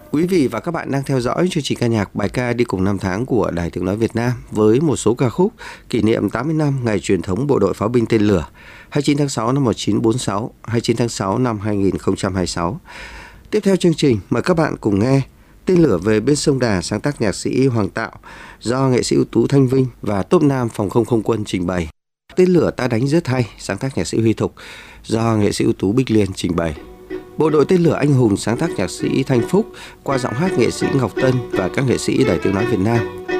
Quý vị và các bạn đang theo dõi chương trình ca nhạc bài ca đi cùng năm tháng của Đài Tiếng nói Việt Nam với một số ca khúc kỷ niệm 80 năm ngày truyền thống Bộ đội Pháo binh Tên lửa 29 tháng 6 năm 1946, 29 tháng 6 năm 2026. Tiếp theo chương trình, mời các bạn cùng nghe Tên lửa về bên sông Đà, sáng tác nhạc sĩ Hoàng Tạo, do nghệ sĩ ưu tú Thanh Vinh và Tốp Nam Phòng không không quân trình bày. Tên lửa ta đánh rất hay, sáng tác nhạc sĩ Huy Thục, do nghệ sĩ ưu tú Bích Liên trình bày. Bộ đội tên lửa anh hùng, sáng tác nhạc sĩ Thanh Phúc qua giọng hát nghệ sĩ Ngọc Tân và các nghệ sĩ Đài Tiếng nói Việt Nam.